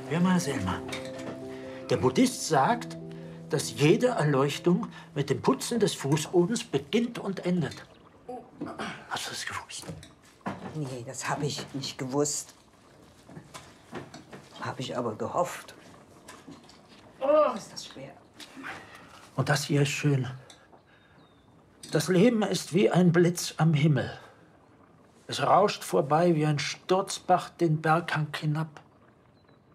Hör mal, Selma. Der Buddhist sagt, dass jede Erleuchtung mit dem Putzen des Fußbodens beginnt und endet. Hast du das gewusst? Nee, das habe ich nicht gewusst. Habe ich aber gehofft. Oh, ist das schwer. Und das hier ist schön. Das Leben ist wie ein Blitz am Himmel. Es rauscht vorbei wie ein Sturzbach den Berghang hinab.